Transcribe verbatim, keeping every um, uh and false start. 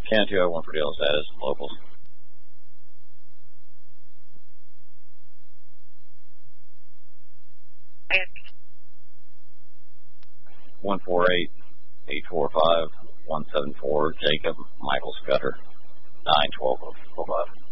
Can two oh one for deal status, locals. one four eight, eight four five, one seven four, Jacob, Michael Scudder, nine twelve oh five.